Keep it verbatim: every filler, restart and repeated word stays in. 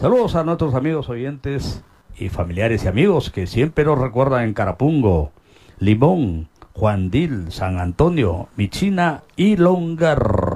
Saludos a nuestros amigos oyentes y familiares y amigos que siempre nos recuerdan en Carapungo, Limón, Juandil, San Antonio, Michina y Longar.